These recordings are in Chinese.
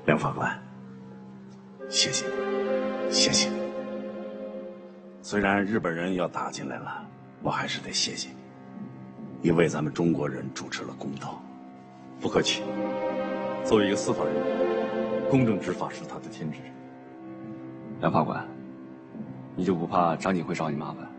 梁法官，谢谢你，谢谢你。虽然日本人要打进来了，我还是得谢谢你，你为咱们中国人主持了公道。 不客气。作为一个司法人员，公正执法是他的天职。 梁法官，你就不怕张景会找你麻烦？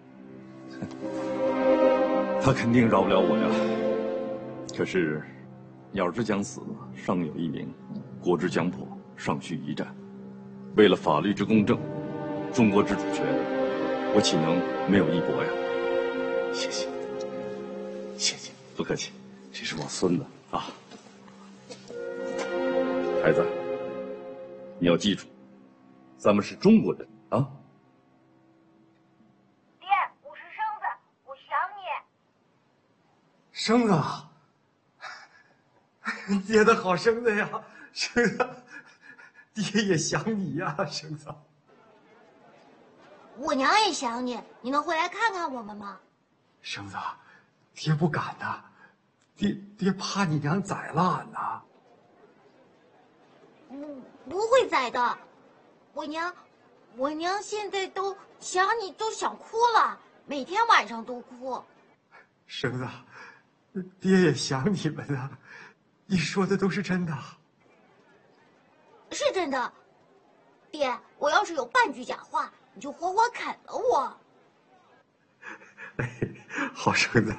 他肯定饶不了我呀。可是，鸟之将死，尚有一名；国之将破，尚需一战。为了法律之公正，中国之主权，我岂能没有一搏呀？ 谢谢，谢谢。 不客气。 这是我孙子啊。 孩子，你要记住，咱们是中国人啊。 爹，我是生子，我想你。 生子，爹的好生子呀，生子，爹也想你呀，生子。 我娘也想你，你能回来看看我们吗？ 生子，爹不敢呐，爹怕你娘宰了俺呐。 不会宰的，我娘现在都想你，都想哭了，每天晚上都哭。 生子，爹也想你们呐，你说的都是真的。 是真的，爹，我要是有半句假话，你就活活啃了我。 好生子。